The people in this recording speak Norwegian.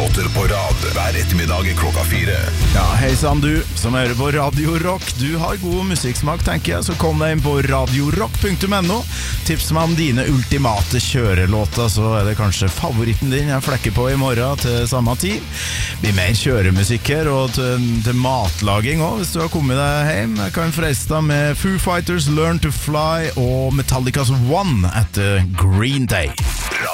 låter på rad hver ettermiddag klokka 4. Ja, hei sann du som hører på Radio Rock. Du har god musikksmak, tenker jeg, så kom deg inn på radiorock.no. Tips meg om dine ultimate kjørelåter, så er det kanskje favoritten din jeg flekker på i morgen til samme tid. Blir mer kjøremusikk her, og til matlaging også, hvis du har kommet deg hjem. Jeg kan freiste deg med Foo Fighters Learn to Fly og Metallica's One etter Green Day.